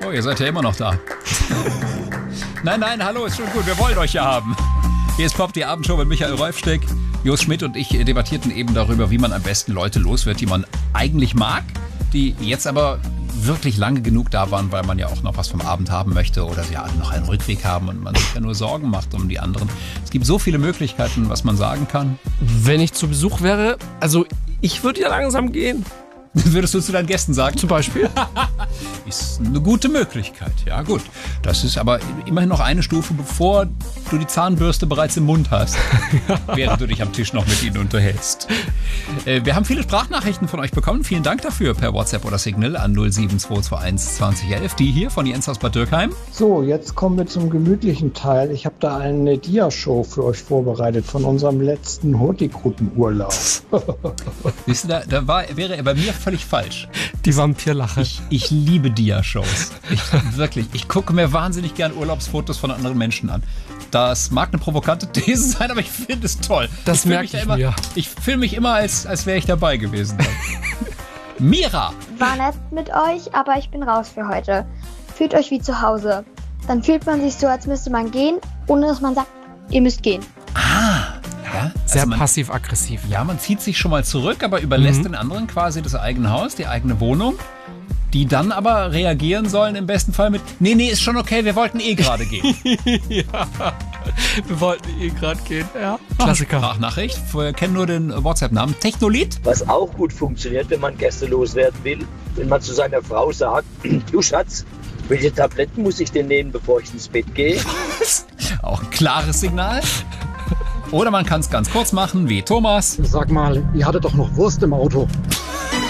Oh, ihr seid ja immer noch da. Nein, hallo, ist schon gut, wir wollen euch ja haben. Hier ist Pop, die Abendshow mit Michael Rolfsteck. Jos Schmidt und ich debattierten eben darüber, wie man am besten Leute los wird, die man eigentlich mag, die jetzt aber wirklich lange genug da waren, weil man ja auch noch was vom Abend haben möchte oder ja noch einen Rückweg haben und man sich ja nur Sorgen macht um die anderen. Es gibt so viele Möglichkeiten, was man sagen kann. Wenn ich zu Besuch wäre, also ich würde ja langsam gehen. Würdest du zu deinen Gästen sagen? Zum Beispiel? Ist eine gute Möglichkeit, ja gut. Das ist aber immerhin noch eine Stufe, bevor du die Zahnbürste bereits im Mund hast, während du dich am Tisch noch mit ihnen unterhältst. Wir haben viele Sprachnachrichten von euch bekommen. Vielen Dank dafür per WhatsApp oder Signal an 07221 2011. Die hier von Jens aus Bad Dürkheim. So, jetzt kommen wir zum gemütlichen Teil. Ich habe da eine Dia-Show für euch vorbereitet von unserem letzten Hurtigruten-Urlaub. Siehst du, wäre er bei mir völlig falsch. Die Vampirlache. Ich liebe Dia-Shows. Ich gucke mir wahnsinnig gern Urlaubsfotos von anderen Menschen an. Das mag eine provokante These sein, aber ich finde es toll. Das merke ich mir. Ich fühle mich immer, als wäre ich dabei gewesen. Mira! War nett mit euch, aber ich bin raus für heute. Fühlt euch wie zu Hause. Dann fühlt man sich so, als müsste man gehen, ohne dass man sagt, ihr müsst gehen. Ja, sehr passiv-aggressiv. Ja, man zieht sich schon mal zurück, aber überlässt den anderen quasi das eigene Haus, die eigene Wohnung, die dann aber reagieren sollen im besten Fall mit, nee, ist schon okay, wir wollten eh gerade gehen. Ja, wir wollten eh gerade gehen, ja. Klassiker. Sprachnachricht, wir kennen nur den WhatsApp-Namen, Technolit. Was auch gut funktioniert, wenn man Gäste loswerden will, wenn man zu seiner Frau sagt, du Schatz, welche Tabletten muss ich denn nehmen, bevor ich ins Bett gehe? Auch ein klares Signal. Oder man kann es ganz kurz machen, wie Thomas. Sag mal, ihr hattet doch noch Wurst im Auto.